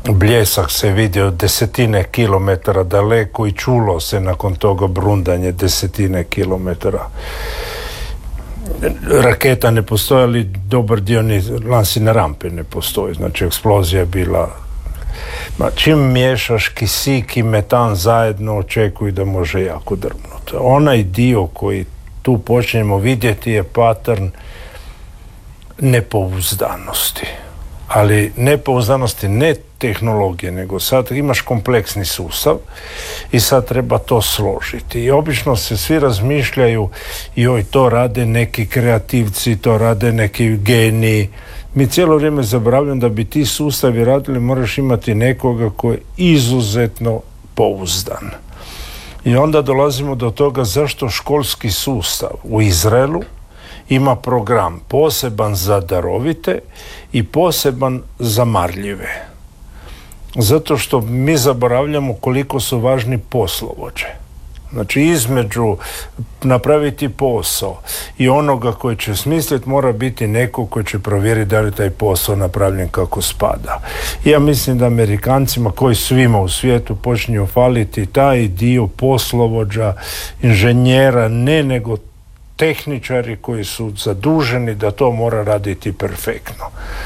bljesak se vidio desetine kilometara daleko i čulo se nakon toga brundanje desetine kilometara. Raketa ne postoji, ali dobar dio ni lansirne rampe ne postoji, znači eksplozija je bila. Čim miješaš kisik i metan zajedno, očekuj da može jako drmnuti. Onaj dio koji tu počnemo vidjeti je pattern nepouzdanosti. Ali nepouzdanosti ne tehnologije, nego sad imaš kompleksni sustav i sad treba to složiti. I obično se svi razmišljaju, joj, to rade neki kreativci, to rade neki geniji. Mi cijelo vrijeme zaboravljamo da bi ti sustavi radili, moraš imati nekoga koji je izuzetno pouzdan. I onda dolazimo do toga zašto školski sustav u Izraelu ima program poseban za darovite i poseban za marljive. Zato što mi zaboravljamo koliko su važni poslovođe. Znači, između napraviti posao i onoga koji će smisliti mora biti neko koji će provjeriti da li taj posao napravljen kako spada. Ja mislim da Amerikancima, koji svima u svijetu, počinju faliti taj dio poslovođa, inženjera, nego tehničari koji su zaduženi da to mora raditi perfektno.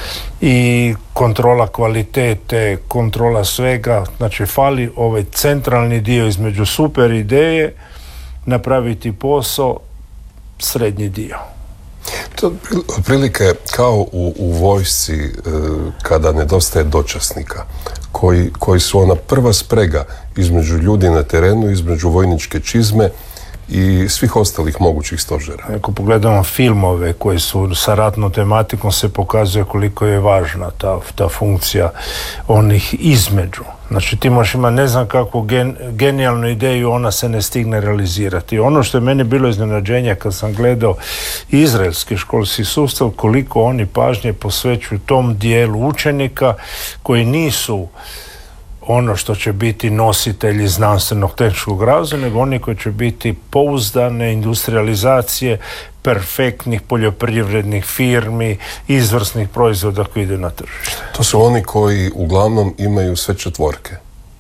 I kontrola kvalitete, kontrola svega, znači fali ovaj centralni dio između super ideje, napraviti posao, srednji dio. To otprilike kao u vojsci kada nedostaje dočasnika, koji su ona prva sprega između ljudi na terenu, između vojničke čizme i svih ostalih mogućih stožera. Ako pogledamo filmove koji su sa ratnom tematikom, se pokazuje koliko je važna ta funkcija onih između. Znači, ti možeš imati ne znam kakvu genijalnu ideju, ona se ne stigne realizirati. Ono što je meni bilo iznenađenje kad sam gledao izraelski školski sustav, koliko oni pažnje posvećuju tom dijelu učenika koji nisu ono što će biti nositelji znanstvenog tehničkog razvoja, nego oni koji će biti pouzdane industrializacije perfektnih poljoprivrednih firmi, izvrsnih proizvoda koji ide na tržište. To su oni koji uglavnom imaju sve četvorke.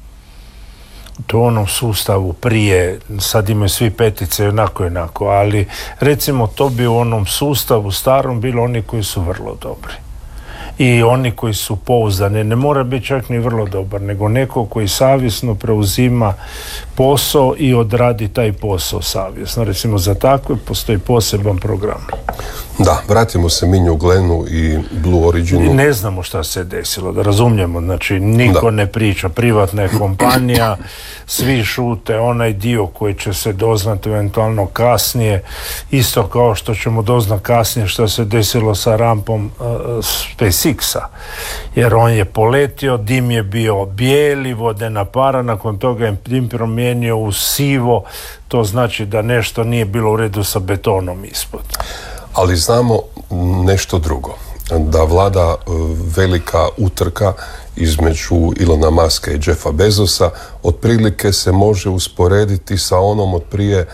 To u onom sustavu prije, sad imaju svi petice onako, ali recimo to bi u onom sustavu starom bilo oni koji su vrlo dobri. I oni koji su pouzdani, ne mora biti čak ni vrlo dobar, nego neko koji savjesno preuzima posao i odradi taj posao savjesno. Recimo, za takve postoji poseban program. Da, vratimo se Minju Glenu i Blue Originu. Ne znamo šta se desilo, da razumijemo, znači niko ne priča, privatna je kompanija, svi šute, onaj dio koji će se doznati eventualno kasnije, isto kao što ćemo doznati kasnije što se desilo sa rampom SpaceX-a, jer on je poletio, dim je bio bijeli, vodena para, nakon toga je dim promijenio u sivo, to znači da nešto nije bilo u redu sa betonom ispod. Ali znamo nešto drugo, da vlada velika utrka između Ilona Muska i Jeffa Bezosa, otprilike se može usporediti sa onom od prije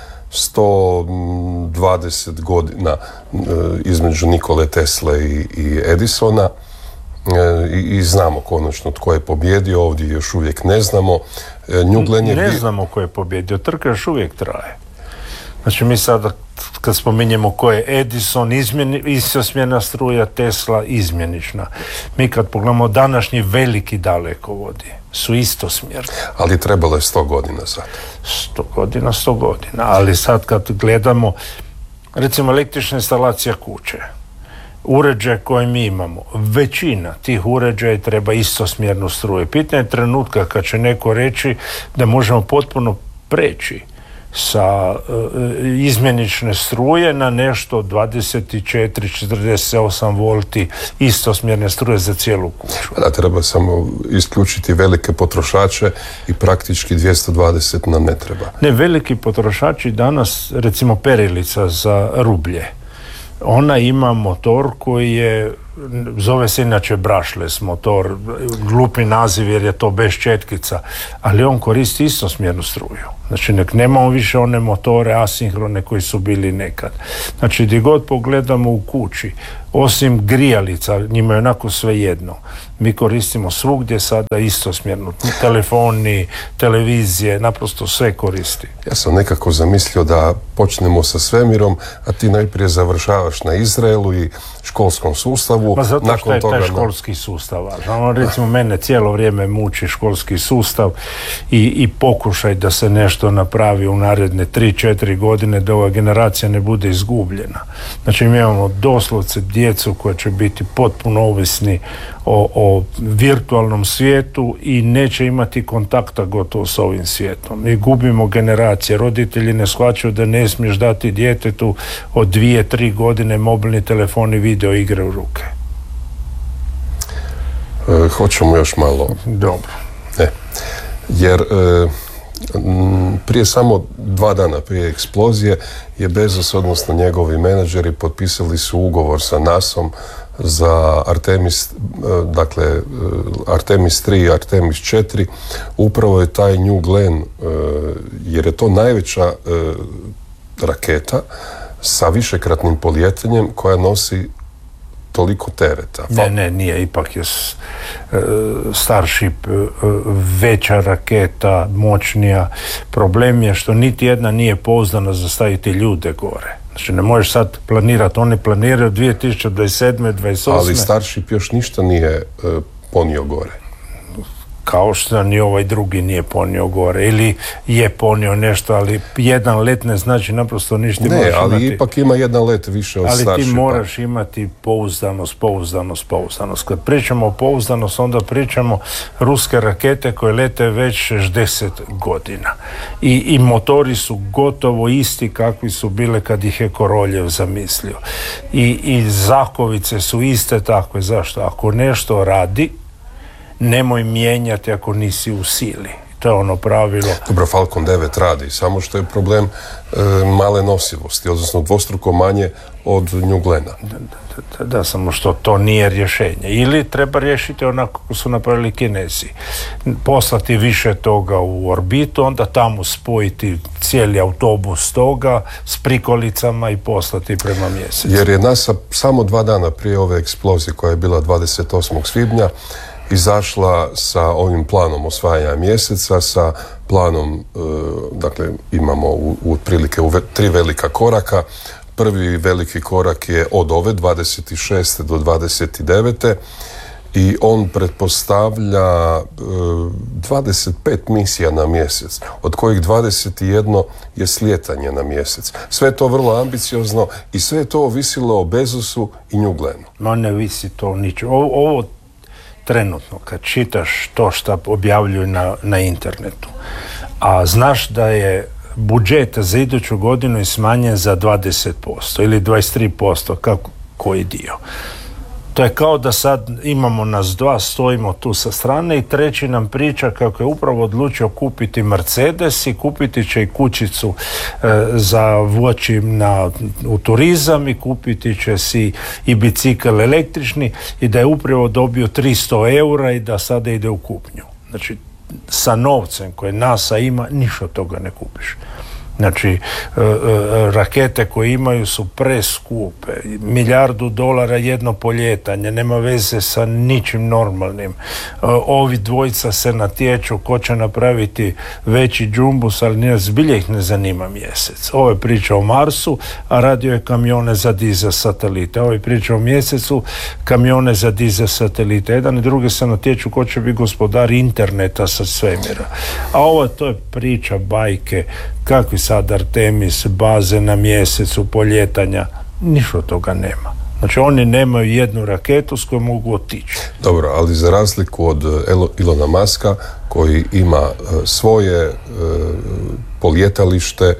120 godina između Nikole Tesle i Edisona. I znamo konačno tko je pobjedio, ovdje još uvijek ne znamo. Ne znamo tko je pobjedio, trka još uvijek traje. Znači, mi sada kad spominjemo ko je Edison, istosmjerna struja, Tesla izmjenična. Mi kad pogledamo današnji veliki dalekovodi su istosmjerni. Ali trebalo je 100 godina sad. 100 godina. Ali sad kad gledamo, recimo, električna instalacija kuće, uređaj koji mi imamo, većina tih uređaja treba istosmjernu struju. Pitanje je trenutka kad će neko reći da možemo potpuno preći sa izmjenične struje na nešto 24-48 volti istosmjerne struje za cijelu kuću. Da, treba samo isključiti velike potrošače i praktički 220 nam ne treba. Ne, veliki potrošači danas, recimo perilica za rublje, ona ima motor koji je, zove se inače brushless motor, glupi naziv jer je to bez četkica, ali on koristi istosmjernu struju. Znači, nemamo više one motore asinhrone koji su bili nekad. Znači, gdje god pogledamo u kući, osim grijalica, njima je onako sve jedno. Mi koristimo svugdje sada istosmjerno. Telefoni, televizije, naprosto sve koristi. Ja sam nekako zamislio da počnemo sa svemirom, a ti najprije završavaš na Izraelu i školskom sustavu. Pa zato što je taj školski sustav važan. Recimo, mene cijelo vrijeme muči školski sustav i pokušaj da se nešto napravi u naredne 3-4 godine, da ova generacija ne bude izgubljena. Znači, mi imamo doslovce djecu koja će biti potpuno ovisni o virtualnom svijetu i neće imati kontakta gotovo s ovim svijetom. Mi gubimo generacije. Roditelji ne shvaćaju da ne smiješ dati djetetu od 2-3 godine mobilni telefon i video igre u ruke. Hoćemo još malo. Dobro. Jer prije samo 2 dana prije eksplozije je Bezos, odnosno njegovi menadžeri, potpisali su ugovor sa NASA-om za Artemis, dakle Artemis 3 i Artemis 4. Upravo je taj New Glenn, jer je to najveća raketa sa višekratnim polijetanjem koja nosi toliko tereta. Ne, nije, ipak je Starship veća raketa, moćnija. Problem je što niti jedna nije pouzdana za staviti ljude gore. Znači, ne možeš sad planirati, oni planiraju 2027. 28. Ali Starship još ništa nije ponio gore. Kao što ni ovaj drugi nije ponio gore, ili je ponio nešto, ali jedan let ne znači naprosto ništa. Ne, ali ipak ima jedan let više od Starshipa. Ali ti moraš imati pouzdanost. Kad pričamo o pouzdanost, onda pričamo ruske rakete koje lete već 60 godina. I motori su gotovo isti kakvi su bile kad ih je Koroljev zamislio. I zakovice su iste takve. Zašto? Ako nešto radi, nemoj mijenjati ako nisi u sili. To je ono pravilo. Dobro, Falcon 9 radi, samo što je problem male nosivosti, odnosno dvostruko manje od New Glenna. Da, samo što to nije rješenje. Ili treba riješiti onako kako su napravili Kinezi. Poslati više toga u orbitu, onda tamo spojiti cijeli autobus toga s prikolicama i poslati prema mjesecu. Jer je NASA samo 2 dana prije ove eksplozije, koja je bila 28. svibnja, izašla sa ovim planom osvajanja mjeseca, sa planom, dakle imamo otprilike 3 velika koraka. Prvi veliki korak je od ove 26. do 29. i on pretpostavlja 25 misija na mjesec, od kojih 21 je slijetanje na mjesec. Sve je to vrlo ambiciozno i sve je to ovisilo o Bezosu i New Glennu. No, ne visi to ničemu. Ovo trenutno, kad čitaš to što objavljuju na internetu, a znaš da je budžet za iduću godinu je smanjen za 20% ili 23%, kako koji dio. To je kao da sad imamo nas 2, stojimo tu sa strane i treći nam priča kako je upravo odlučio kupiti Mercedes i kupiti će i kućicu za voći u turizam i kupiti će si i bicikl električni i da je upravo dobio 300 eura i da sada ide u kupnju. Znači, sa novcem koje NASA ima, ništa od toga ne kupiš. Znači, rakete koje imaju su preskupe. $1 milijardu jedno poljetanje, nema veze sa ničim normalnim. Ovi dvojica se natječu ko će napraviti veći džumbus, ali zbilja ih ne zanima mjesec. Ovo je priča o Marsu, a radio je kamione za dizel satelite. Ovo je priča o mjesecu, kamione za dizel satelite. Jedan i drugi se natječu ko će biti gospodar interneta sa svemira. A ovo to je priča bajke, kakvi sad Artemis, baze na mjesecu, poljetanja, ništa od toga nema. Znači, oni nemaju jednu raketu s kojom mogu otići. Dobro, ali za razliku od Ilona Muska, koji ima svoje poljetalište,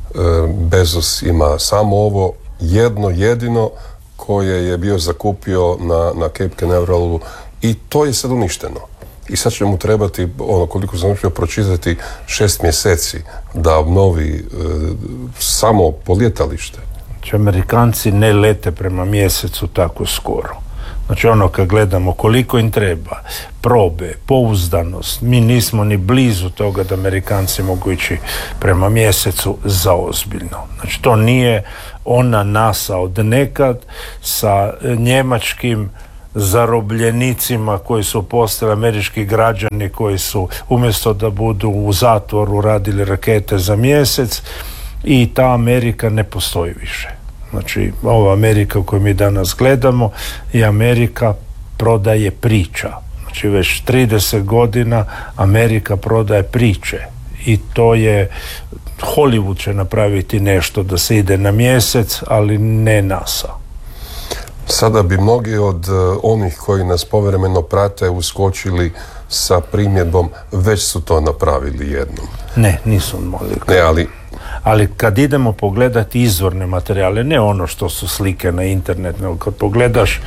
Bezos ima samo ovo jedno jedino koje je bio zakupio na Cape Canaveralu i to je sad uništeno. I sad će mu trebati, koliko sam uspio pročitati, 6 mjeseci da obnovi samo poljetalište. Znači, Amerikanci ne lete prema mjesecu tako skoro. Znači ono kad gledamo koliko im treba, probe, pouzdanost, mi nismo ni blizu toga da Amerikanci mogu ići prema mjesecu zaozbiljno. Znači to nije ona NASA od nekad sa njemačkim zarobljenicima koji su postali američki građani, koji su umjesto da budu u zatvoru radili rakete za mjesec, i ta Amerika ne postoji više. Znači ova Amerika koju mi danas gledamo je Amerika prodaje priča. Znači već 30 godina Amerika prodaje priče i to je, Hollywood će napraviti nešto da se ide na mjesec, ali ne NASA. Sada bi mnogi od onih koji nas povremeno prate uskočili sa primjedbom već su to napravili jednom. Ne, nisu mogli. Ne, ali kad idemo pogledati izvorne materijale, ne ono što su slike na internet, nego kad pogledaš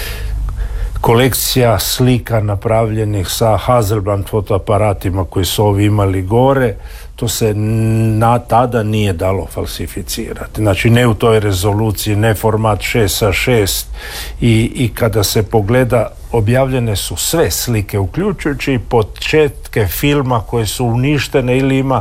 kolekcija slika napravljenih sa Hasselblad fotoaparatima koji su ovi imali gore, to se tada nije dalo falsificirati. Znači ne u toj rezoluciji, ne format 6:6 i kada se pogleda, objavljene su sve slike, uključujući i početke filma koje su uništene ili ima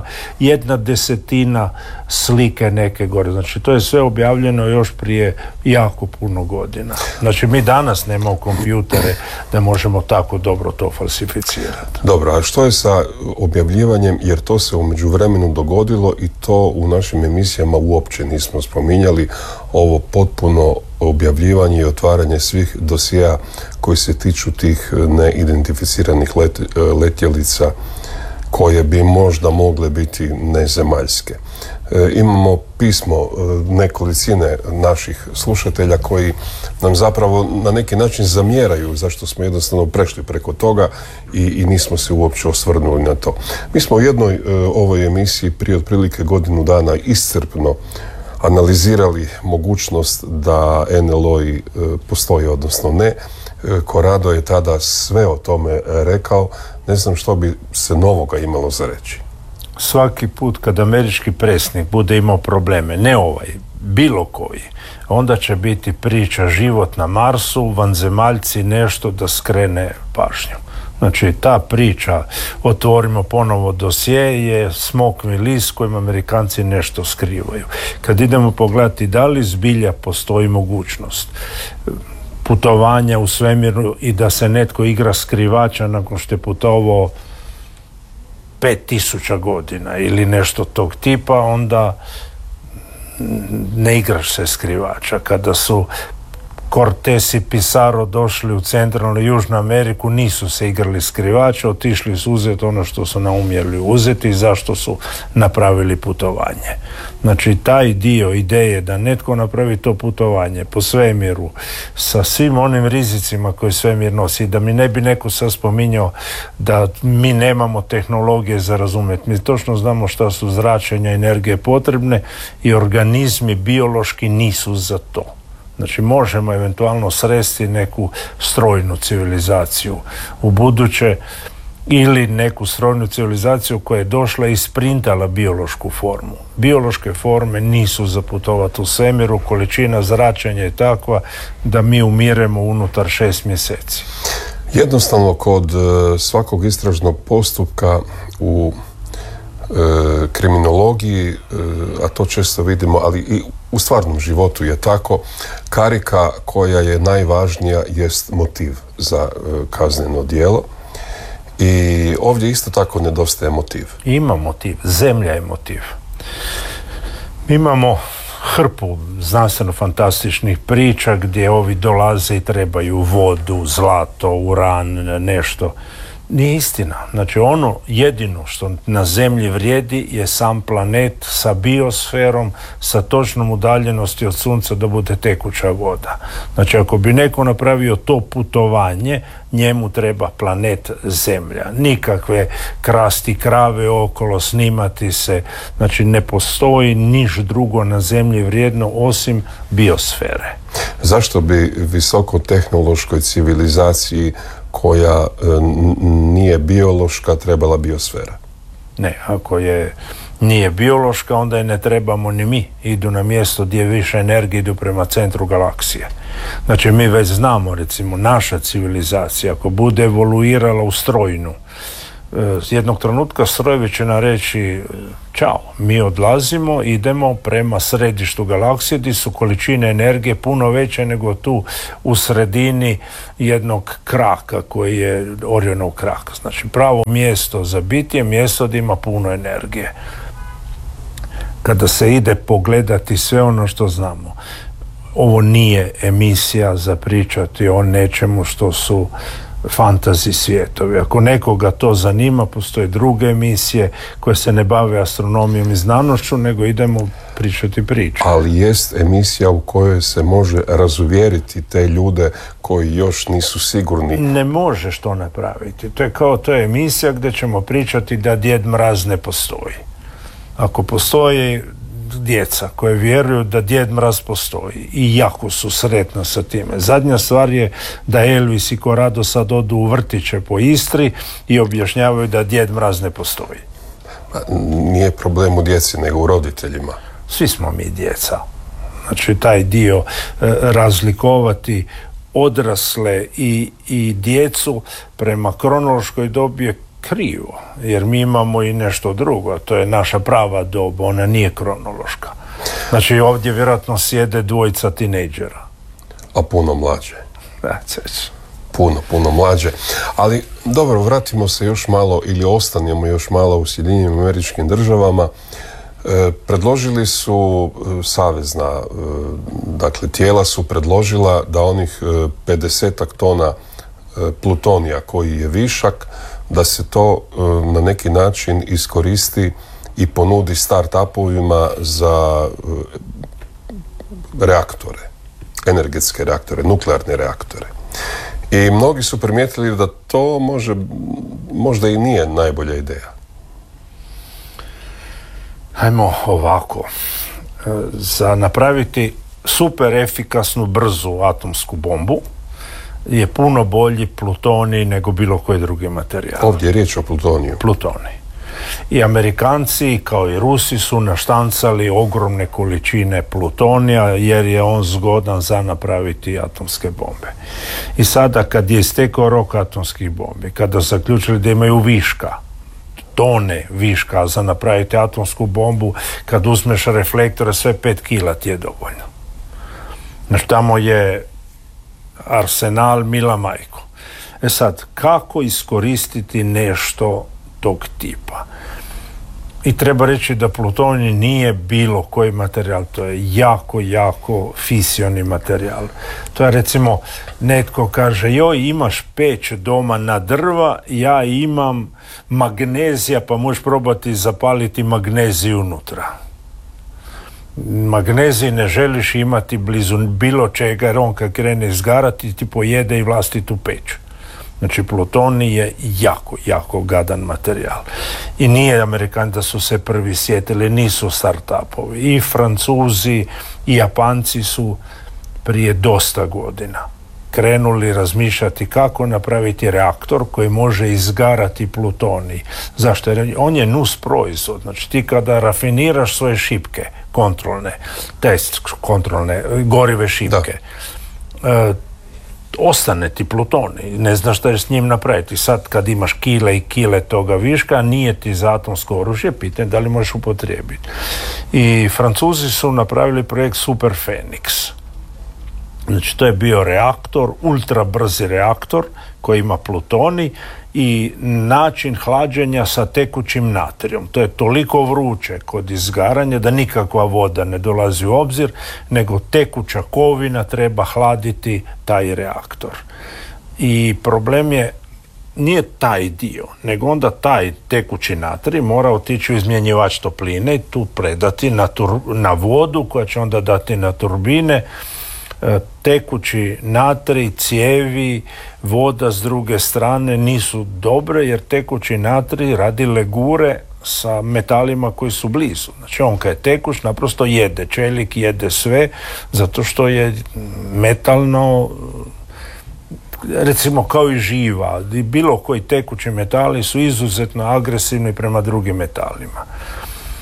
1/10 slike neke gore. Znači to je sve objavljeno još prije jako puno godina. Znači mi danas nemamo kompjutere da možemo tako dobro to falsificirati. Dobro, a što je sa objavljivanjem, jer to se u međuvremenu dogodilo i to u našim emisijama uopće nismo spominjali, ovo potpuno objavljivanje i otvaranje svih dosjea koji se tiču tih neidentificiranih letjelica koje bi možda mogle biti nezemaljske. Imamo pismo nekolicine naših slušatelja koji nam zapravo na neki način zamjeraju zašto smo jednostavno prešli preko toga i nismo se uopće osvrnuli na to. Mi smo u jednoj ovoj emisiji prije otprilike godinu dana iscrpno analizirali mogućnost da NLO-i postoji, odnosno ne. Corrado je tada sve o tome rekao. Ne znam što bi se novoga imalo za reći. Svaki put kad američki predsjednik bude imao probleme, ne ovaj, bilo koji, onda će biti priča život na Marsu, vanzemaljci, nešto da skrene pažnju. Znači ta priča, otvorimo ponovo dosje, je smokvin list kojim Amerikanci nešto skrivaju. Kad idemo pogledati da li zbilja postoji mogućnost putovanja u svemiru i da se netko igra skrivača nakon što je putovao 5000 godina ili nešto tog tipa, onda ne igraš se skrivača. Kada su Cortés i Pizarro došli u centralnu i južnu Ameriku, nisu se igrali skrivača, otišli su uzeti ono što su naumjeli uzeti i zašto su napravili putovanje. Znači taj dio ideje da netko napravi to putovanje po svemiru sa svim onim rizicima koje svemir nosi, da mi ne bi neko sad spominjao da mi nemamo tehnologije za razumjeti. Mi točno znamo šta su zračenja energije potrebne i organizmi biološki nisu za to. Znači možemo eventualno sresti neku strojnu civilizaciju u buduće ili neku strojnu civilizaciju koja je došla i sprintala biološku formu. Biološke forme nisu za putovati u svemiru, količina zračenja je takva da mi umiremo unutar 6 mjeseci. Jednostavno kod svakog istražnog postupka u kriminologiji, a to često vidimo, ali i u stvarnom životu je tako, karika koja je najvažnija jest motiv za kazneno djelo i ovdje isto tako nedostaje motiv. Ima motiv, zemlja je motiv. Imamo hrpu znanstveno-fantastičnih priča gdje ovi dolaze i trebaju vodu, zlato, uran, nešto. Nije istina. Znači ono jedino što na zemlji vrijedi je sam planet sa biosferom, sa točnom udaljenosti od sunca da bude tekuća voda. Znači ako bi neko napravio to putovanje, njemu treba planet Zemlja. Nikakve krasti krave okolo, snimati se. Znači ne postoji niš drugo na zemlji vrijedno osim biosfere. Zašto bi visokotehnološkoj civilizaciji koja nije biološka trebala biosfera? Ne, ako je nije biološka, onda je ne trebamo ni mi. Idu na mjesto gdje više energije, idu prema centru galaksije. Znači mi već znamo, recimo, naša civilizacija ako bude evoluirala u strojnu, jednog trenutka strojevi će nam reći čao, mi odlazimo, idemo prema središtu galaksije gdje su količine energije puno veće nego tu u sredini jednog kraka koji je Orionov krak. Znači pravo mjesto za biti je mjesto gdje ima puno energije. Kada se ide pogledati sve ono što znamo, ovo nije emisija za pričati o nečemu što su fantasy svijetovi. Ako nekoga to zanima, postoje druge emisije koje se ne bave astronomijom i znanošću, nego idemo pričati priču. Ali jest emisija u kojoj se može razuvjeriti te ljude koji još nisu sigurni. Ne možeš to napraviti. To je emisija gdje ćemo pričati da Djed Mraz ne postoji. Ako postoji djeca koje vjeruju da Djed Mraz postoji i jako su sretna sa time. Zadnja stvar je da Elvis i Korado sad odu u vrtiće po Istri i objašnjavaju da Djed Mraz ne postoji. Nije problem u djeci, nego u roditeljima. Svi smo mi djeca. Znači taj dio razlikovati odrasle i djecu prema kronološkoj dobi je krivo, jer mi imamo i nešto drugo, a to je naša prava doba, ona nije kronološka. Znači ovdje vjerojatno sjede dvojica tinejdžera. A puno mlađe. Puno mlađe. Ali dobro, vratimo se još malo ili ostanemo još malo u Sjedinjenim Američkim Državama. Predložili su savezna, dakle tijela su predložila da onih 50 tona plutonija koji je višak, da se to na neki način iskoristi i ponudi start-upovima za reaktore, energetske reaktore, nuklearne reaktore. I mnogi su primijetili da to možda i nije najbolja ideja. Hajmo ovako. Za napraviti super efikasnu, brzu atomsku bombu je puno bolji plutonij nego bilo koji drugi materijal. Ovdje je riječ o plutoniju. Plutonij. I Amerikanci kao i Rusi su naštancali ogromne količine plutonija jer je on zgodan za napraviti atomske bombe. I sada kad je istekao rok atomskih bombi, kada su zaključili da imaju viška, tone viška za napraviti atomsku bombu, kad uzmeš reflektore sve 5 kila ti je dovoljno. Znači tamo je arsenal mila majko. Sad, kako iskoristiti nešto tog tipa? I treba reći da plutonij nije bilo koji materijal, to je jako fisioni materijal. To je recimo, netko kaže, joj, imaš peć doma na drva, ja imam magnezija, pa možeš probati zapaliti magneziju unutra. Magnezij ne želiš imati blizu bilo čega, jer on kad krene izgarati ti pojede i vlastitu peć. Znači plutonij je jako gadan materijal. I nije Amerikani da su se prvi sjetili, nisu start-upovi. I Francuzi i Japanci su prije dosta godina krenuli razmišljati kako napraviti reaktor koji može izgarati plutonij. Zašto? Jer on je nus proizvod. Znači ti kada rafiniraš svoje šipke kontrolne gorive šipke, ostane ti plutonij, ne znaš šta je s njim napraviti. Sad kad imaš kile i kile toga viška, nije ti za atomsko oružje, pitanje da li možeš upotrijebiti. I Francuzi su napravili projekt Super Phoenix. Znači to je bio reaktor, ultra brzi reaktor koji ima plutonij i način hlađenja sa tekućim natrijom. To je toliko vruće kod izgaranja da nikakva voda ne dolazi u obzir, nego tekuća kovina treba hladiti taj reaktor. I problem nije taj dio, nego onda taj tekući natrij mora otići u izmjenjivač topline i tu predati na vodu koja će onda dati na turbine. Tekući natrij, cijevi, voda s druge strane nisu dobre jer tekući natrij radi legure sa metalima koji su blizu. Znači on kad je tekuć naprosto jede, čelik jede sve zato što je metalno, recimo kao i živa, bilo koji tekući metali su izuzetno agresivni prema drugim metalima.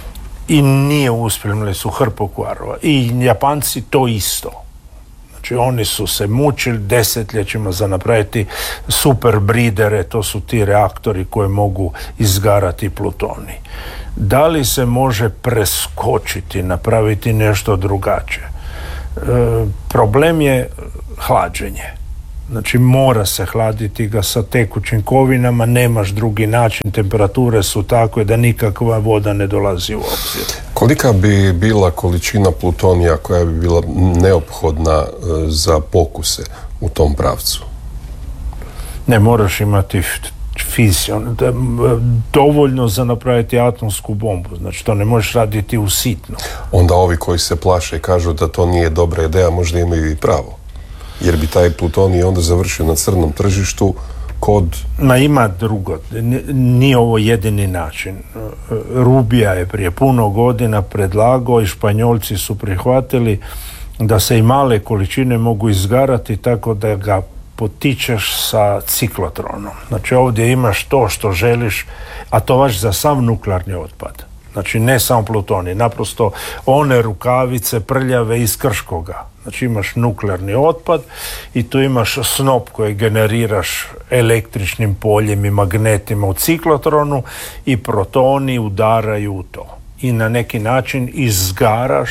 i nije uspjelo, imali su hrpu kvarova. I Japanci to isto. Znači oni su se mučili desetljećima za napraviti super bridere, to su ti reaktori koji mogu izgarati plutonij. Da li se može preskočiti, napraviti nešto drugačije? Problem je hlađenje. Znači mora se hladiti ga sa tekućim kovinama, nemaš drugi način, temperature su takve da nikakva voda ne dolazi u obzir. Kolika bi bila količina plutonija koja bi bila neophodna za pokuse u tom pravcu? Ne moraš imati fizion, dovoljno za napraviti atomsku bombu, znači to ne možeš raditi u sitno. Onda ovi koji se plaše i kažu da to nije dobra ideja, možda imaju i pravo. Jer bi taj plutonij onda završio na crnom tržištu kod... Ima drugo. Nije ovo jedini način. Rubija je prije puno godina predlagao i Španjolci su prihvatili da se i male količine mogu izgarati tako da ga potičeš sa ciklotronom. Znači ovdje imaš to što želiš, a to važi za sav nuklearni otpad. Znači ne samo plutonij, naprosto one rukavice prljave iz Krškoga. Znači imaš nuklearni otpad i tu imaš snop koji generiraš električnim poljem i magnetima u ciklotronu i protoni udaraju u to. I na neki način izgaraš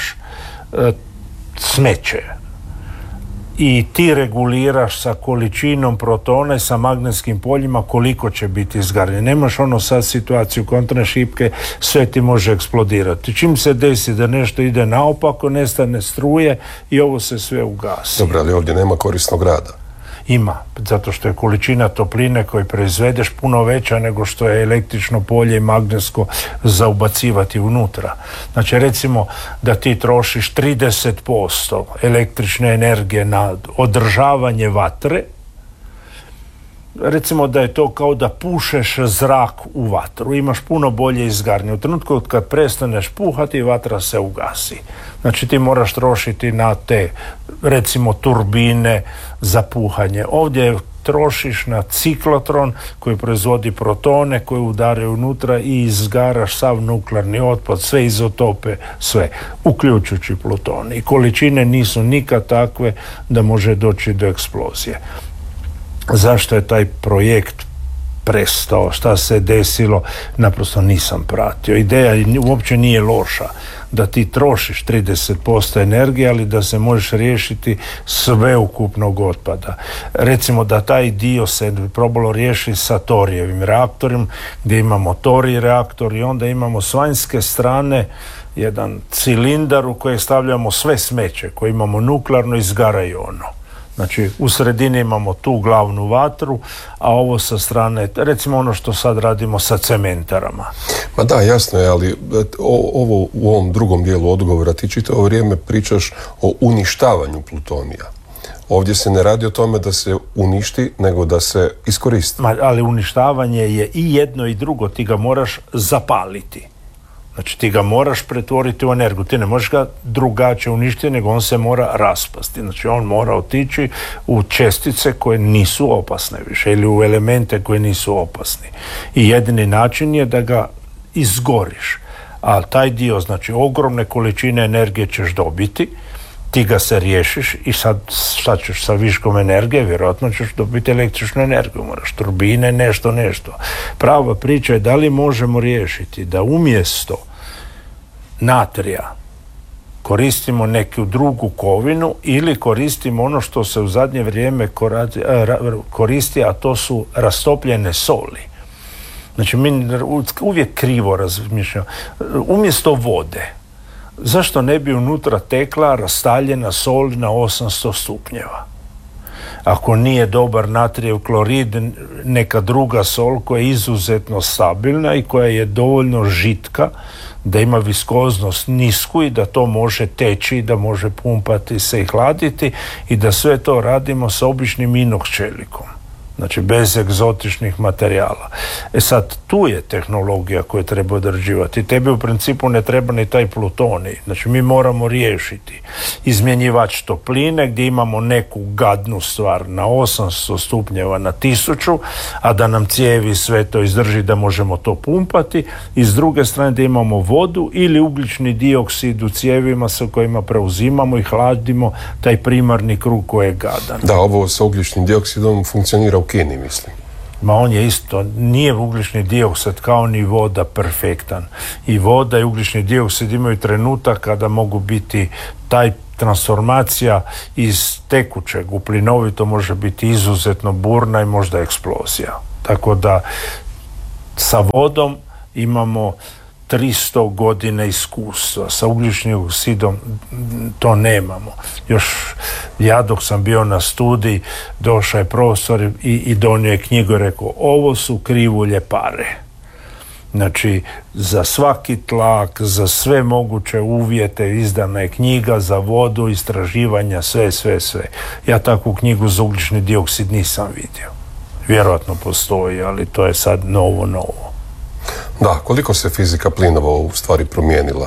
smeće. I ti reguliraš sa količinom protona i sa magnetskim poljima koliko će biti izgaranje. Nemaš ono sad situaciju kontra šipke, sve ti može eksplodirati. Čim se desi da nešto ide naopako, nestane struje i ovo se sve ugasi. Dobro, ali ovdje nema korisnog rada. Ima, zato što je količina topline koju proizvedeš puno veća nego što je električno polje i magnetsko za ubacivati unutra. Znači recimo da ti trošiš 30% električne energije na održavanje vatre, recimo da je to kao da pušeš zrak u vatru, imaš puno bolje izgaranje. U trenutku kad prestaneš puhati, vatra se ugasi. Znači ti moraš trošiti na te, recimo, turbine za puhanje. Ovdje trošiš na ciklotron koji proizvodi protone koji udaraju unutra i izgaraš sav nuklearni otpad, sve izotope, sve, uključujući plutonij. I količine nisu nikad takve da može doći do eksplozije. Zašto je taj projekt prestao, šta se desilo, naprosto nisam pratio. Ideja uopće nije loša da ti trošiš 30% energije, ali da se možeš riješiti sveukupnog otpada. Recimo da taj dio se probalo riješiti sa torijevim reaktorom, gdje imamo torij reaktor i onda imamo s vanjske strane jedan cilindar u koji stavljamo sve smeće, koje imamo nuklearno, izgaraju ono. Znači, u sredini imamo tu glavnu vatru, a ovo sa strane, recimo ono što sad radimo sa cementarama. Ma da, jasno je, ali ovo u ovom drugom dijelu odgovora ti čitavo vrijeme pričaš o uništavanju plutonija. Ovdje se ne radi o tome da se uništi, nego da se iskoristi. Ali uništavanje je i jedno i drugo, ti ga moraš zapaliti. Znači ti ga moraš pretvoriti u energiju, ti ne možeš ga drugačije uništiti, nego on se mora raspasti. Znači on mora otići u čestice koje nisu opasne više ili u elemente koje nisu opasni. I jedini način je da ga izgoriš. A taj dio, znači ogromne količine energije ćeš dobiti, ti ga se riješiš i sad šta ćeš sa viškom energije, vjerojatno ćeš dobiti električnu energiju, moraš turbine, nešto. Prava priča je da li možemo riješiti da umjesto natrija koristimo neku drugu kovinu ili koristimo ono što se u zadnje vrijeme koristi, a to su rastopljene soli. Znači mi uvijek krivo razmišljamo. Umjesto vode, zašto ne bi unutra tekla rastaljena sol na 800 stupnjeva? Ako nije dobar natrijev klorid, neka druga sol koja je izuzetno stabilna i koja je dovoljno žitka da ima viskoznost nisku i da to može teći, da može pumpati se i hladiti i da sve to radimo sa običnim inox čelikom. Znači bez egzotičnih materijala. Sad, tu je tehnologija koju treba odrađivati. Tebi u principu ne treba ni taj plutonij. Znači mi moramo riješiti izmjenjivač topline gdje imamo neku gadnu stvar na 800 stupnjeva na 1000, a da nam cijevi sve to izdrži da možemo to pumpati, i s druge strane da imamo vodu ili ugljični dioksid u cijevima sa kojima preuzimamo i hladimo taj primarni krug koji je gadan. Da, ovo sa ugljičnim dioksidom funkcionira u Kini, mislim. Ma on je isto, nije ugljični dioksid kao ni voda perfektan. I voda i ugljični dioksid imaju trenutak kada mogu biti taj transformacija iz tekućeg u plinovito može biti izuzetno burna i možda eksplozija. Tako da sa vodom imamo 300 godina iskustva, sa ugljičnim oksidom to nemamo. Još ja dok sam bio na studiji, došao je profesor i donio je knjigu i rekao, ovo su krivulje pare. Znači, za svaki tlak, za sve moguće uvjete izdana je knjiga za vodu, istraživanja, sve. Ja takvu knjigu za ugljični dioksid nisam vidio. Vjerojatno postoji, ali to je sad novo. Da, koliko se fizika plinova u stvari promijenila?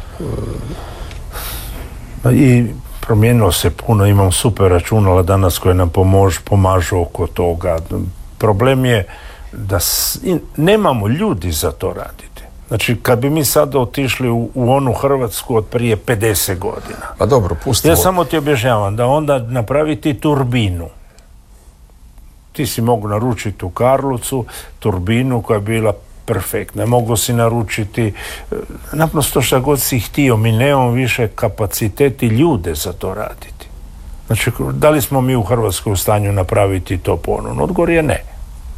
I promijenilo se puno, imam super računala danas koje nam pomažu oko toga. Problem je da nemamo ljudi za to raditi. Znači, kad bi mi sada otišli u onu Hrvatsku od prije 50 godina. A dobro, pustimo. Ja samo ti objašnjavam da onda napraviti turbinu. Ti si mogu naručiti u Karlovcu turbinu koja je bila perfektna. Mogu si naručiti naprosto što god si htio. Mi nemamo više kapaciteti ljude za to raditi. Znači, da li smo mi u Hrvatskoj u stanju napraviti to ponovno? Odgovor je ne.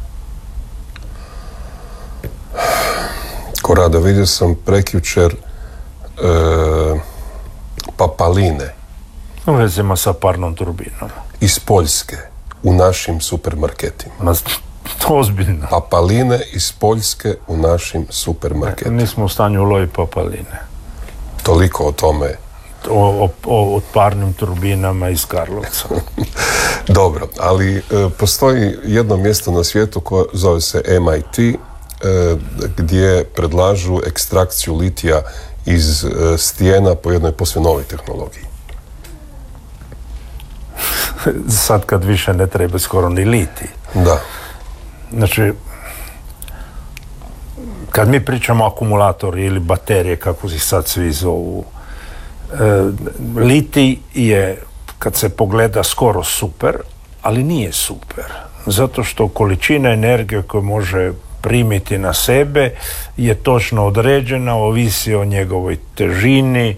Korado, vidio sam prekjučer papaline. U vezima sa parnom turbinom. Iz Poljske u našim supermarketima. Ozbiljno. Papaline iz Poljske u našim supermarketima. Nismo u stanju uloviti papaline. Toliko o tome. O parnim turbinama iz Karlovca. Dobro, ali postoji jedno mjesto na svijetu koje zove se MIT, gdje predlažu ekstrakciju litija iz stijena po jednoj posve novoj tehnologiji. Sad kad više ne treba skoro ni litij. Da. Znači, kad mi pričamo o akumulatori ili baterije, kako ih sad svi zovu, litij je, kad se pogleda, skoro super, ali nije super. Zato što količina energije koju može primiti na sebe je točno određena, ovisi o njegovoj težini,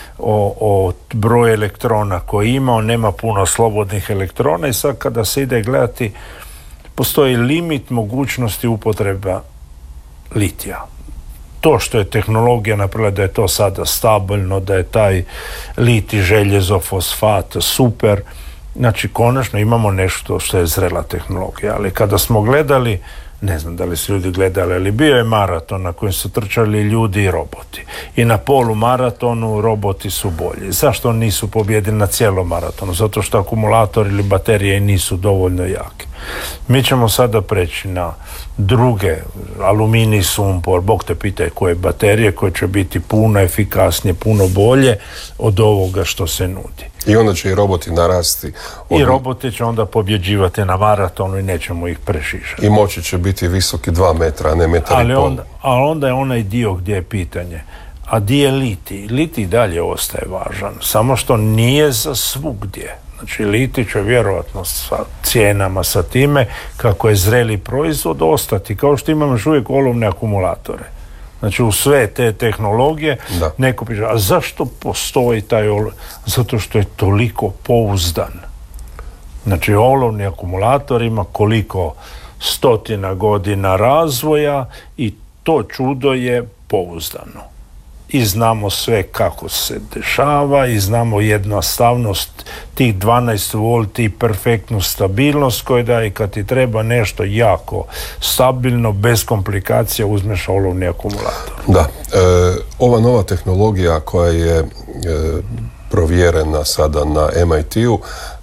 o broju elektrona koji ima, on nema puno slobodnih elektrona i sad kada se ide gledati, postoji limit mogućnosti upotreba litija. To što je tehnologija napravila da je to sada stabilno, da je taj litij, željezo, fosfat super, znači konačno imamo nešto što je zrela tehnologija, ali kada smo gledali, ne znam da li su ljudi gledali, ali bio je maraton na kojem su trčali ljudi i roboti. I na polumaratonu roboti su bolji. Zašto nisu pobjedili na cijelom maratonu? Zato što akumulatori ili baterije nisu dovoljno jake. Mi ćemo sada preći na druge, aluminij, sumpor, Bog te pitaj koje baterije, koje će biti puno efikasnije, puno bolje od ovoga što se nudi. I onda će i roboti narasti. I roboti će onda pobjeđivati na maratonu i nećemo ih prešišati. I moći će biti visoki 2 metra, a ne metar i pol. Ali onda je onaj dio gdje je pitanje. A gdje je litij? Litij dalje ostaje važan. Samo što nije za svugdje. Znači, litij će vjerojatno sa cijenama, sa time, kako je zreli proizvod, ostati. Kao što imamo još uvijek olovne akumulatore. Znači, u sve te tehnologije, neko piše, a zašto postoji taj Zato što je toliko pouzdan. Znači, olovni akumulator ima koliko stotina godina razvoja i to čudo je pouzdano. I znamo sve kako se dešava i znamo jednostavnost tih 12 volti i perfektnu stabilnost koju daje, kad ti treba nešto jako stabilno, bez komplikacija, uzmeš olovni akumulator. Da, ova nova tehnologija koja je provjerena sada na MIT-u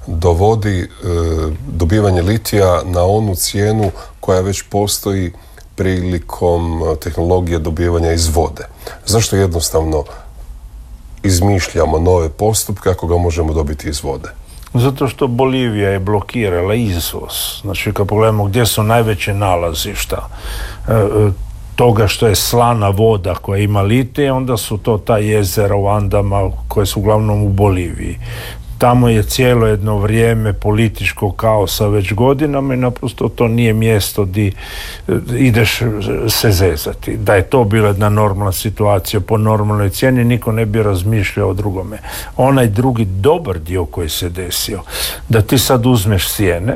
dovodi dobivanje litija na onu cijenu koja već postoji prilikom tehnologije dobivanja iz vode. Zašto jednostavno izmišljamo nove postupke ako ga možemo dobiti iz vode? Zato što Bolivija je blokirala izvoz. Znači, kad pogledamo gdje su najveće nalazišta toga što je slana voda koja ima litije, onda su to ta jezera u Andama koje su uglavnom u Boliviji. Tamo je cijelo jedno vrijeme političkog kaosa već godinama i naprosto to nije mjesto gdje ideš se zezati. Da je to bila jedna normalna situacija po normalnoj cijeni, niko ne bi razmišljao o drugome. Onaj drugi dobar dio koji se desio, da ti sad uzmeš stijene,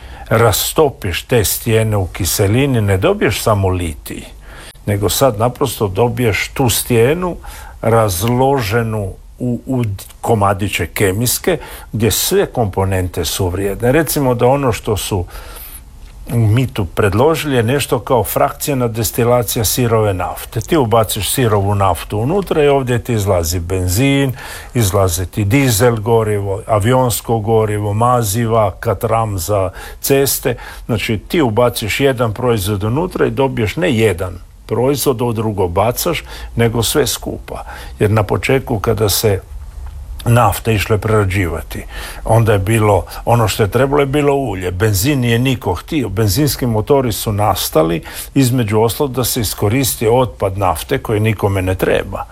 rastopiš te stijene u kiselini, ne dobiješ samo litij, nego sad naprosto dobiješ tu stijenu razloženu u komadiće kemijske, gdje sve komponente su vrijedne. Recimo da ono što su mi tu predložili je nešto kao frakcijna destilacija sirove nafte. Ti ubaciš sirovu naftu unutra i ovdje ti izlazi benzin, izlazi ti dizel gorivo, avionsko gorivo, maziva, katram za ceste. Znači ti ubaciš jedan proizvod unutra i dobiješ ne jedan proizvod, u drugo bacaš, nego sve skupa. Jer na početku kada se nafta išle prerađivati, onda je bilo, ono što je trebalo je bilo ulje. Benzin nije niko htio. Benzinski motori su nastali između ostalog da se iskoristi otpad nafte koji nikome ne treba.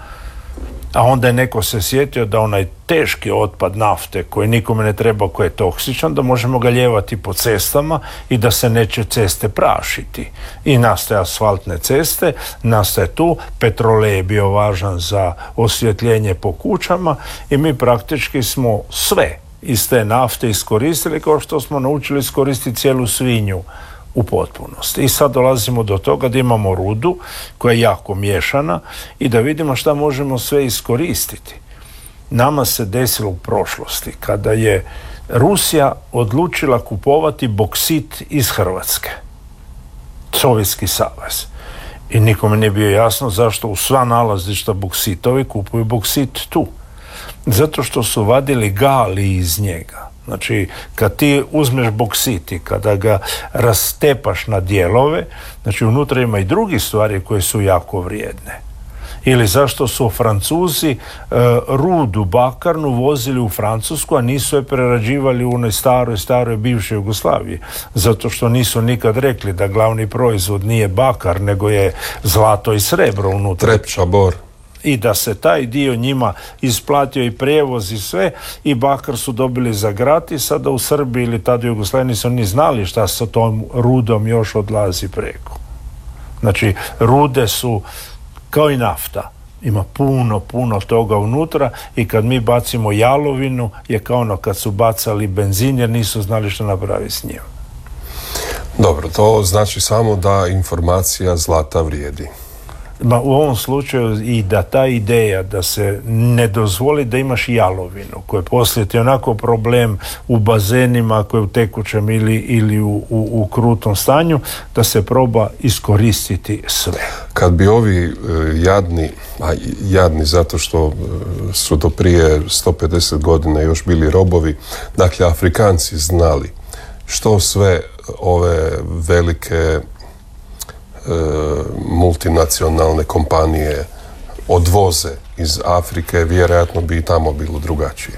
A onda je neko se sjetio da onaj teški otpad nafte koji nikome ne treba, koji je toksičan, da možemo ga lijevati po cestama i da se neće ceste prašiti. I nastaje asfaltne ceste, nastaje tu, petrolej je bio važan za osvjetljenje po kućama i mi praktički smo sve iz te nafte iskoristili kao što smo naučili iskoristiti cijelu svinju u potpunosti. I sad dolazimo do toga da imamo rudu koja je jako miješana i da vidimo šta možemo sve iskoristiti. Nama se desilo u prošlosti kada je Rusija odlučila kupovati boksit iz Hrvatske. Sovjetski savez. I nikome nije bio jasno zašto u sva nalazišta boksitovi kupuju boksit tu. Zato što su vadili gali iz njega. Znači, kad ti uzmeš boksit i kada ga rastepaš na dijelove, znači unutra ima i drugih stvari koje su jako vrijedne. Ili zašto su Francuzi rudu bakarnu vozili u Francusku, a nisu je prerađivali u onoj staroj bivšoj Jugoslaviji. Zato što nisu nikad rekli da glavni proizvod nije bakar, nego je zlato i srebro unutra. Trepča, bor. I da se taj dio njima isplatio i prijevoz i sve, i bakar su dobili za gratis, sada u Srbiji ili tada u Jugoslaviji nisu ni znali šta sa tom rudom još odlazi preko. Znači, rude su kao i nafta. Ima puno toga unutra i kad mi bacimo jalovinu je kao ono kad su bacali benzin jer nisu znali što napraviti s njim. Dobro, to znači samo da informacija zlata vrijedi. U ovom slučaju i da ta ideja da se ne dozvoli da imaš jalovinu koja poslije ti onako problem u bazenima koje je u tekućem ili u krutom stanju, da se proba iskoristiti sve. Kad bi ovi jadni zato što su do prije 150 godina još bili robovi, dakle Afrikanci znali što sve ove velike multinacionalne kompanije odvoze iz Afrike, vjerojatno bi i tamo bilo drugačije.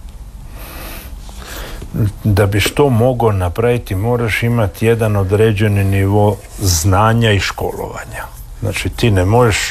Da bi što mogao napraviti, moraš imati jedan određeni nivo znanja i školovanja. Znači, ti ne možeš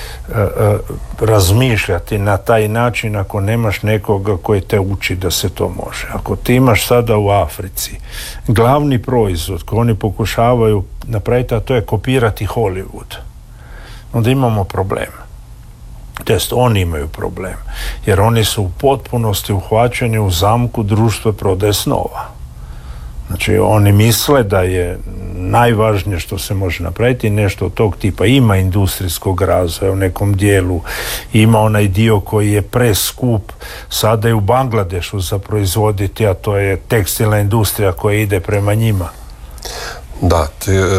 razmišljati na taj način ako nemaš nekoga koji te uči da se to može. Ako ti imaš sada u Africi glavni proizvod koji oni pokušavaju napraviti, a to je kopirati Hollywood, onda imamo problem. Test, oni imaju problem. Jer oni su u potpunosti uhvaćeni u zamku društva prodaje snova. Znači, oni misle da je najvažnije što se može napraviti nešto od tog tipa. Ima industrijskog razvoja u nekom dijelu, ima onaj dio koji je preskup sada i u Bangladešu za proizvoditi, a to je tekstilna industrija koja ide prema njima. Da,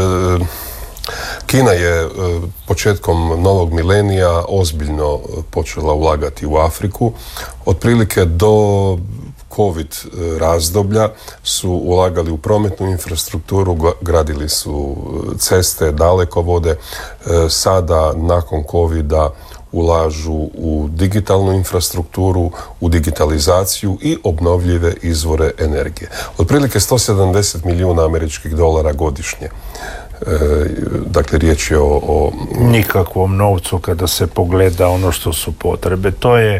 Kina je početkom novog milenija ozbiljno počela ulagati u Afriku. Otprilike do COVID razdoblja su ulagali u prometnu infrastrukturu, gradili su ceste, dalekovode. Sada, nakon COVID-a, ulažu u digitalnu infrastrukturu, u digitalizaciju i obnovljive izvore energije. Otprilike 170 milijuna američkih dolara godišnje. Dakle, riječ je o nikakvom novcu kada se pogleda ono što su potrebe.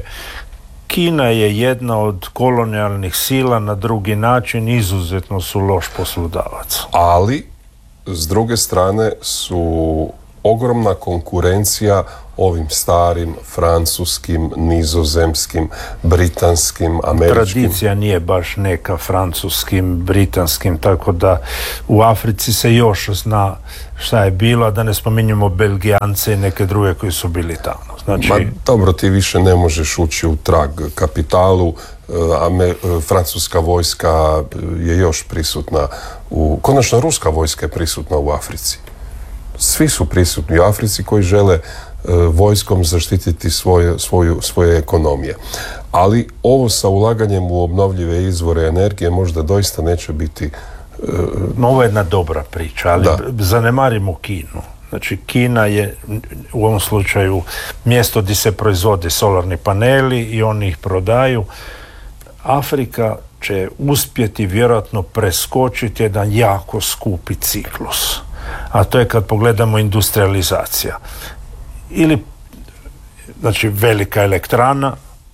Kina je jedna od kolonijalnih sila, na drugi način izuzetno su loš poslodavac. Ali, s druge strane, su ogromna konkurencija ovim starim, francuskim, nizozemskim, britanskim, američkim. Tradicija nije baš neka francuskim, britanskim, tako da u Africi se još zna šta je bilo, a da ne spominjemo Belgijance i neke druge koji su bili tamo. Znači... dobro, ti više ne možeš ući u trag kapitalu. Francuska vojska je još prisutna konačno ruska vojska je prisutna u Africi. Svi su prisutni u Africi koji žele vojskom zaštititi svoje ekonomije. Ali ovo sa ulaganjem u obnovljive izvore energije možda doista neće biti... Ovo je jedna dobra priča, ali zanemarimo Kinu. Znači, Kina je u ovom slučaju mjesto gdje se proizvode solarni paneli i oni ih prodaju. Afrika će uspjeti vjerojatno preskočiti jedan jako skupi ciklus. A to je kad pogledamo industrializacija. Ili, znači, velika elektrana,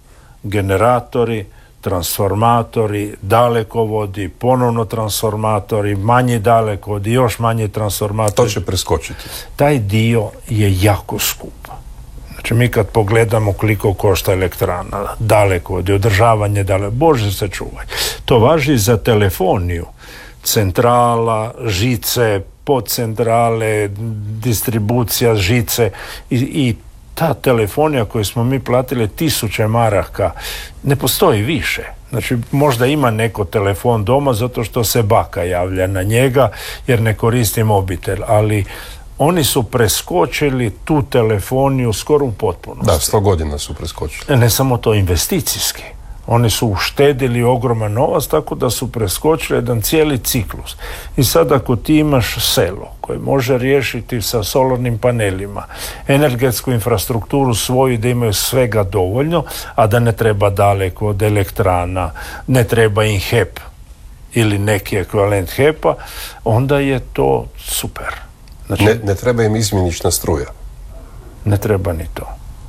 generatori, transformatori, dalekovodi, ponovno transformatori, manji dalekovodi, još manji transformatori. To će preskočiti. Taj dio je jako skup. Znači, mi kad pogledamo koliko košta elektrana, dalekovodi, održavanje Bože se čuvaj. To važi za telefoniju. Centrala, žice, podcentrale, distribucija žice i ta telefonija koju smo mi platili 1000 maraka ne postoji više. Znači, možda ima neko telefon doma zato što se baka javlja na njega jer ne koristi mobitel, ali oni su preskočili tu telefoniju skoro u potpunosti. Da, 100 godina su preskočili. Ne samo to, investicijski. Oni su uštedili ogroman novac, tako da su preskočili jedan cijeli ciklus. I sad ako ti imaš selo koje može riješiti sa solarnim panelima energetsku infrastrukturu svoju, da imaju svega dovoljno, a da ne treba daleko od elektrana, ne treba im HEP ili neki ekvivalent HEP-a, onda je to super. Znači, ne treba im izmjenična struja. Ne treba ni to.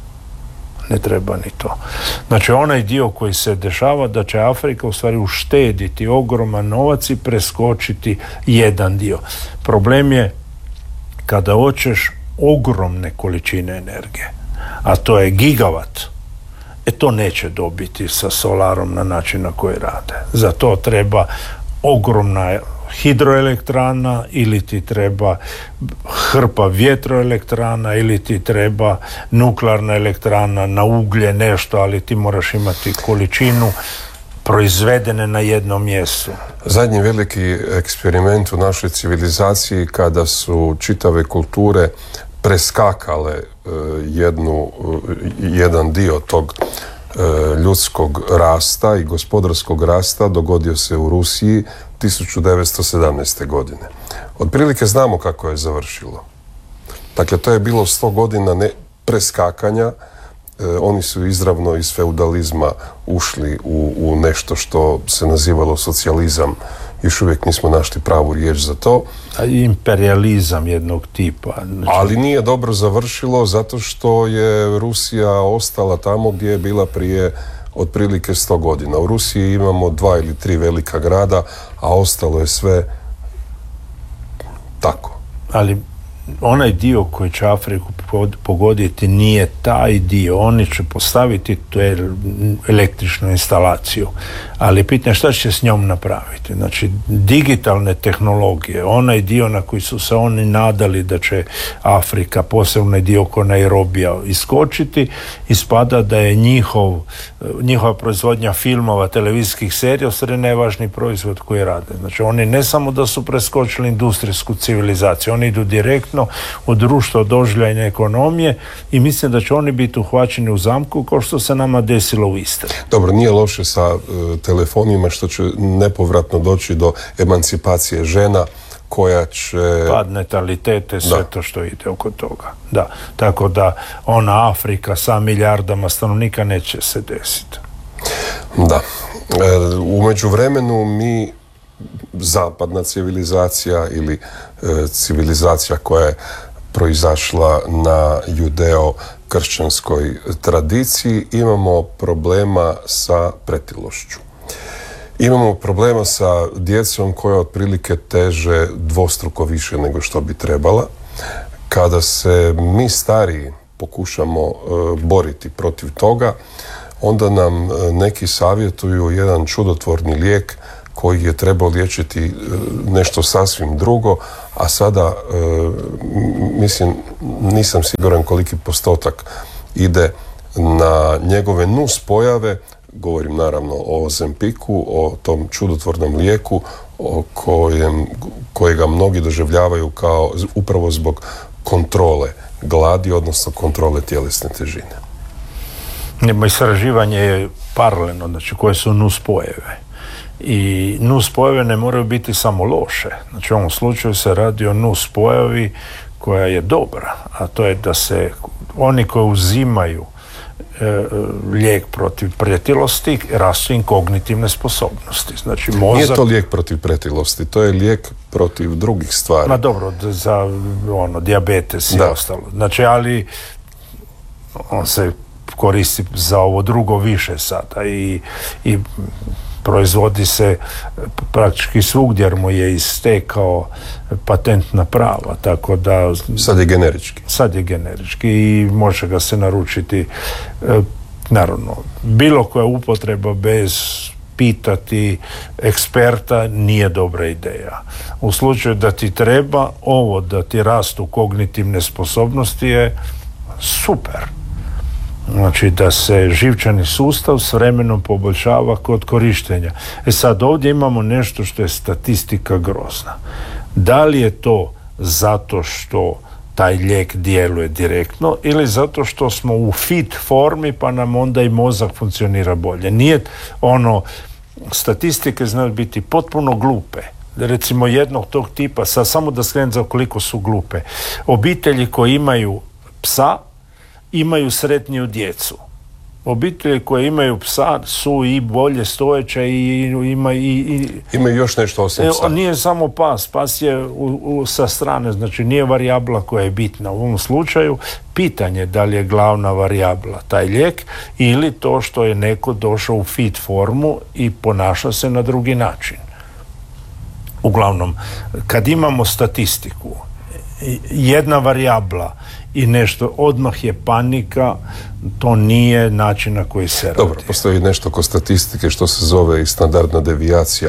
Ne treba ni to. Znači, onaj dio koji se dešava da će Afrika u stvari uštediti ogroman novac i preskočiti jedan dio. Problem je kada hoćeš ogromne količine energije, a to je gigavat, to neće dobiti sa solarom na način na koji rade. Za to treba ogromna hidroelektrana, ili ti treba hrpa vjetroelektrana, ili ti treba nuklearna elektrana na uglje, nešto, ali ti moraš imati količinu proizvedene na jednom mjestu. Zadnji veliki eksperiment u našoj civilizaciji, kada su čitave kulture preskakale jedan dio tog ljudskog rasta i gospodarskog rasta, dogodio se u Rusiji 1917. godine. Otprilike znamo kako je završilo. Dakle, to je bilo 100 godina preskakanja. Oni su izravno iz feudalizma ušli u nešto što se nazivalo socijalizam. Još uvijek nismo našli pravu riječ za to. A imperializam jednog tipa. Znači... Ali nije dobro završilo zato što je Rusija ostala tamo gdje je bila prije otprilike 100 godina. U Rusiji imamo 2 ili 3 velika grada, a ostalo je sve tako. Ali onaj dio koji će Afriku pogoditi nije taj dio. Oni će postaviti tu električnu instalaciju, ali pitanje šta će s njom napraviti. Znači, digitalne tehnologije, onaj dio na koji su se oni nadali da će Afrika, posebno dio oko Nairobija, iskočiti, ispada da je njihova proizvodnja filmova, televizijskih serija ostane najvažniji proizvod koji rade. Znači, oni ne samo da su preskočili industrijsku civilizaciju, oni idu direktno u društvo doživljajne ekonomije i mislim da će oni biti uhvaćeni u zamku kao što se nama desilo u Istri. Dobro, nije loše sa telefonima što će nepovratno doći do emancipacije žena koja će... Pad natalitete, sve to što ide oko toga. Da. Tako da ona Afrika sa milijardama stanovnika neće se desiti. Da. U međuvremenu mi, zapadna civilizacija ili civilizacija koja je proizašla na judeo-kršćanskoj tradiciji, imamo problema sa pretilošću. Imamo problema sa djecom koja otprilike teže dvostruko više nego što bi trebala. Kada se mi stariji pokušamo boriti protiv toga, onda nam neki savjetuju jedan čudotvorni lijek koji je trebao liječiti nešto sasvim drugo, a sada, mislim, nisam siguran koliki postotak ide na njegove nuspojave. Govorim naravno o Ozempiku, o tom čudotvornom lijeku kojega mnogi doživljavaju kao upravo zbog kontrole gladi, odnosno kontrole tjelesne težine. Istraživanje je paralelno, znači koje su nuspojave. I nuspojave ne moraju biti samo loše. Znači u ovom slučaju se radi o nuspojavi koja je dobra, a to je da se oni koji uzimaju lijek protiv pretilosti, rastu im kognitivne sposobnosti. Znači, mozak... Nije to lijek protiv pretilosti, to je lijek protiv drugih stvari. Ma dobro, za dijabetes i ostalo. Znači, ali on se koristi za ovo drugo više sada i proizvodi se praktički svugdje jer mu je istekao patentna prava, tako da... Sad je generički. Sad je generički i može ga se naručiti, naravno, bilo koja upotreba bez pitati eksperta nije dobra ideja. U slučaju da ti treba ovo, da ti rastu kognitivne sposobnosti je super. Znači da se živčani sustav s vremenom poboljšava kod korištenja. Sad ovdje imamo nešto što je statistika grozna. Da li je to zato što taj lijek djeluje direktno ili zato što smo u fit formi pa nam onda i mozak funkcionira bolje. Nije statistike znaju biti potpuno glupe. Recimo jednog tog tipa, sad samo da skrenem za koliko su glupe. Obitelji koji imaju psa imaju sretniju djecu. Obitelji koje imaju psa su i bolje stojeće i imaju još nešto osim psa. Nije samo pas je sa strane, znači nije varijabla koja je bitna. U ovom slučaju pitanje da li je glavna varijabla taj lijek ili to što je neko došao u fit formu i ponaša se na drugi način. Uglavnom, kad imamo statistiku, jedna varijabla i nešto, odmah je panika, to nije način na koji se radi. Dobro, postoji nešto kod statistike što se zove i standardna devijacija.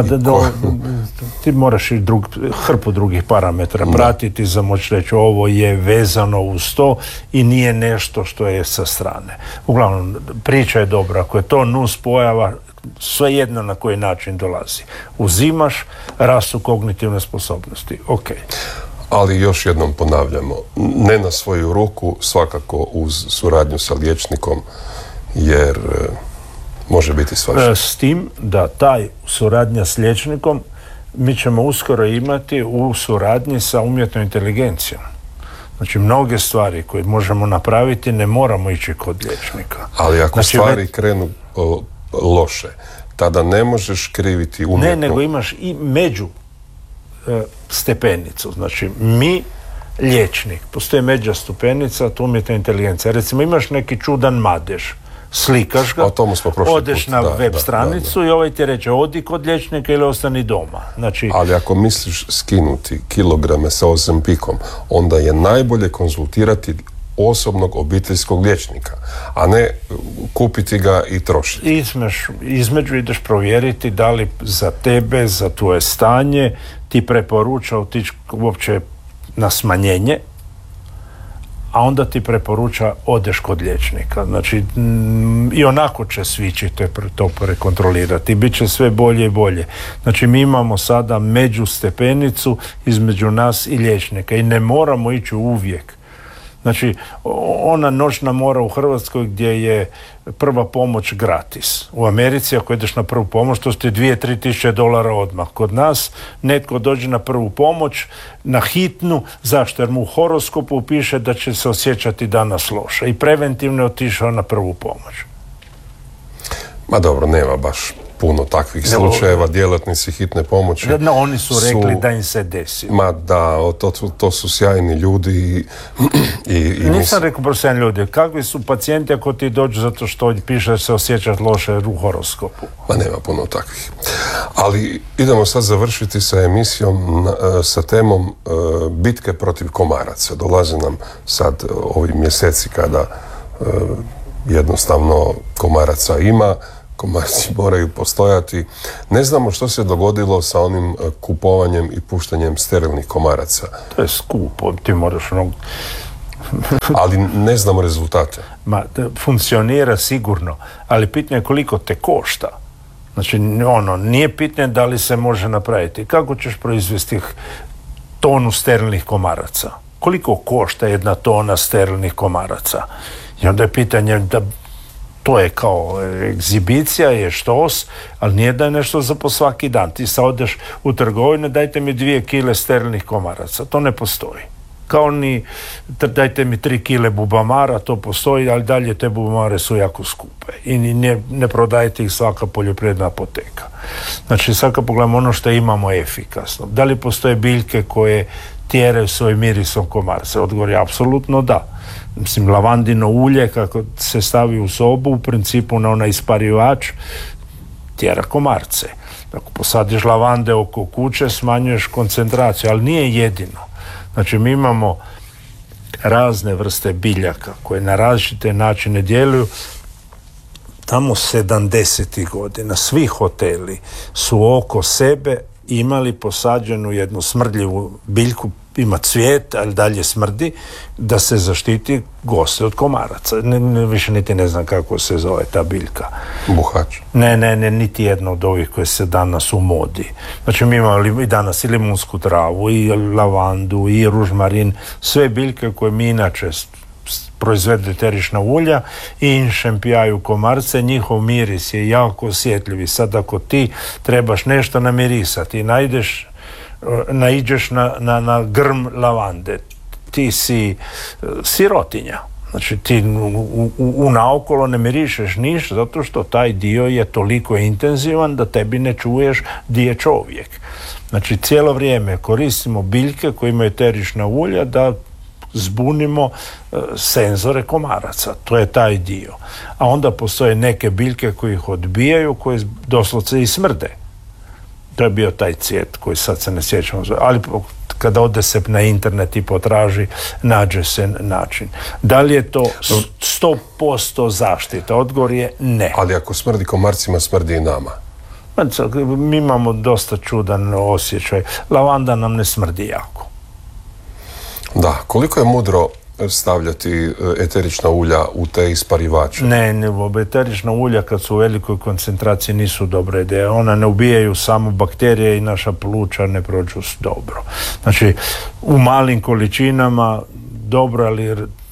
Ti moraš i hrpu drugih parametara pratiti za moći reći ovo je vezano uz to i nije nešto što je sa strane. Uglavnom, priča je dobra. Ako je to nuspojava, svejedno na koji način dolazi. Uzimaš, rastu kognitivne sposobnosti. Ok. Ali još jednom ponavljamo, ne na svoju ruku, svakako uz suradnju sa liječnikom, jer može biti svašta. S tim da taj suradnja s liječnikom mi ćemo uskoro imati u suradnji sa umjetnom inteligencijom. Znači, mnoge stvari koje možemo napraviti ne moramo ići kod liječnika. Ali ako stvari krenu loše, tada ne možeš kriviti umjetnu... Ne, nego imaš i među stepenicu. Znači, mi, liječnik, postoji međa stupenica, tu umjetna inteligencija. Recimo, imaš neki čudan madež, slikaš ga, odeš na web stranicu i ovaj ti reče, odi kod liječnika ili ostani doma. Znači, ali ako misliš skinuti kilograme sa Ozempikom, onda je najbolje konzultirati osobnog obiteljskog liječnika, a ne kupiti ga i trošiti. Između ideš provjeriti da li za tebe, za tvoje stanje ti preporuča otići uopće na smanjenje, a onda ti preporuča odeš kod liječnika. Znači, i onako će svi ćete to prekontrolirati. Bit će sve bolje i bolje. Znači, mi imamo sada međustepenicu između nas i liječnika i ne moramo ići uvijek Znači, ona noćna mora u Hrvatskoj gdje je prva pomoć gratis. U Americi ako ideš na prvu pomoć, to ste 2-3 tisuće dolara odmah. Kod nas netko dođe na prvu pomoć, na hitnu, zašto? Jer mu u horoskopu piše da će se osjećati danas loše i preventivno je otišao na prvu pomoć. Ma dobro, nema baš puno takvih slučajeva, djelatnici hitne pomoći. No, oni su rekli da im se desi. Ma da, to su sjajni ljudi Nisam rekao sjajni ljudi. Kakvi su pacijenti ako ti dođu zato što piše da se osjećaš loše u horoskopu? Ma nema puno takvih. Ali idemo sad završiti sa emisijom, sa temom bitke protiv komaraca. Dolaze nam sad ovi mjeseci kada jednostavno komaraca ima, komarci moraju postojati. Ne znamo što se dogodilo sa onim kupovanjem i puštanjem sterilnih komaraca. To je skupo, ti moraš ali ne znamo rezultate. Funkcionira sigurno, ali pitanje je koliko te košta. Znači, nije pitanje da li se može napraviti. Kako ćeš proizvesti tonu sterilnih komaraca? Koliko košta jedna tona sterilnih komaraca? I onda je pitanje da to je kao egzibicija, je štos, ali nije da je nešto za po svaki dan. Ti sad odeš u trgovinu, dajte mi 2 kile sterilnih komaraca. To ne postoji. Kao ni dajte mi 3 kile bubamara, to postoji, ali dalje te bubamare su jako skupe. I ne prodajete ih svaka poljoprivredna apoteka. Znači, svaka pogledamo ono što imamo efikasno. Da li postoje biljke koje tjeraju svojim mirisom komarce? Odgovor je apsolutno da. Mislim, lavandino ulje kako se stavi u sobu, u principu na onaj isparivač tjera komarce. Ako posadiš lavande oko kuće, smanjuješ koncentraciju, ali nije jedino. Znači, mi imamo razne vrste biljaka koje na različite načine djeluju. Tamo 70. godina svi hoteli su oko sebe imali posađenu jednu smrdljivu biljku, ima cvijet, ali dalje smrdi, da se zaštiti goste od komaraca. Više niti ne znam kako se zove ta biljka. Buhač? Ne, niti jedno od ovih koje se danas u modi. Znači, mi imamo i danas i limunsku travu, i lavandu, i ružmarin, sve biljke koje mi inače proizvedu eterična ulja i inšempijaju komarce, njihov miris je jako osjetljiv. Sad ako ti trebaš nešto namirisati i naiđeš na grm lavande, ti si sirotinja. Znači, ti u naokolo ne mirišeš ništa zato što taj dio je toliko intenzivan da tebi ne čuješ di je čovjek. Znači, cijelo vrijeme koristimo biljke koje imaju eterična ulja da zbunimo senzore komaraca. To je taj dio. A onda postoje neke biljke koje ih odbijaju, koje doslovce i smrde. To je bio taj cvijet koji sad se ne sjećamo. Ali kada ode se na internet i potraži, nađe se način. Da li je to 100% zaštita? Odgovor je ne. Ali ako smrdi komarcima, smrdi i nama. Mi imamo dosta čudan osjećaj. Lavanda nam ne smrdi jako. Da, koliko je mudro stavljati eterična ulja u te isparivače? Ne, eterična ulja kad su u velikoj koncentraciji nisu dobra ideja. Ona ne ubijaju samo bakterije i naša pluća ne prođu dobro. Znači, u malim količinama dobro, ali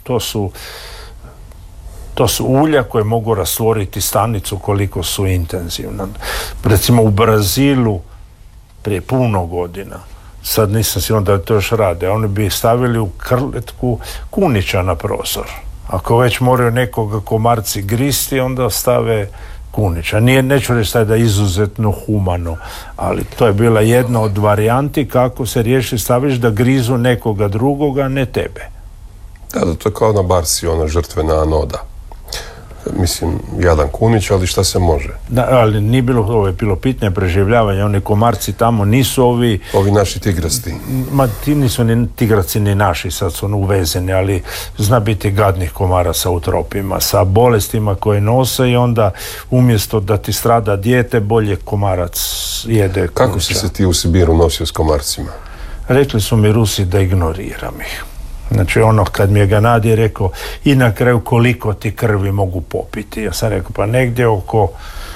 to su ulja koje mogu rastvoriti stanicu koliko su intenzivna. Recimo u Brazilu prije puno godina, sad nisam siguran da to još rade, oni bi stavili u krletku kunića na prozor. Ako već moraju nekoga komarci gristi, onda stave kunića. Neću reći da je izuzetno humano, ali to je bila jedna od varijanti kako se riješi, staviš da grizu nekoga drugoga, ne tebe. Da, to je kao na barsi, ona žrtvena anoda. Mislim, jadan kunić, ali šta se može? Da, ali nije bilo pitanje preživljavanja. Oni komarci tamo nisu ovi naši tigrasti. Ma ti nisu ni tigraci ni naši, sad su uvezeni, ali zna biti gadnih komaraca u tropima sa bolestima koje nose i onda umjesto da ti strada dijete, bolje komarac jede kunića. Kako si se ti u Sibiru nosio s komarcima? Rekli su mi Rusi da ignoriram ih. Znači, kad mi je Ganadi rekao i na kraju koliko ti krvi mogu popiti. Ja sam rekao, pa negdje oko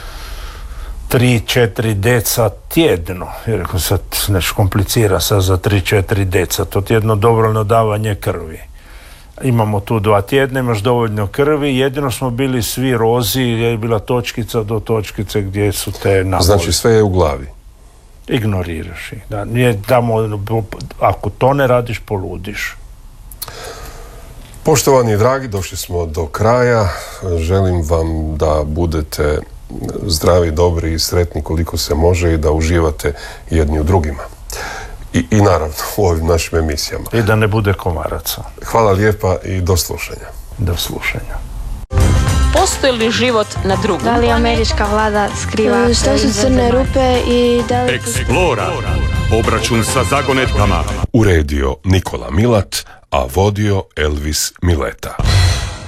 3-4 deca tjedno. Ja rekao, sad nešto komplicira sad za 3-4 deca. To je jedno dobrovoljno davanje krvi. imamo tu 2 tjedna, imaš dovoljno krvi, jedino smo bili svi rozi, je bila točkica do točkice gdje su te naboli. Znači sve je u glavi. Ignoriraš ih. Da, nije tamo, ako to ne radiš, poludiš. Poštovani i dragi, došli smo do kraja. Želim vam da budete zdravi, dobri i sretni koliko se može i da uživate jedni u drugima. I naravno u ovim našim emisijama. I da ne bude komaraca. Hvala lijepa i do slušanja. Do slušanja. Postoji li život na drugom? Da li američka vlada skriva što su crne rupe i da li... Eksplora. Obračun sa zagonetkama. Uredio Nikola Milat, a vodio Elvis Mileta.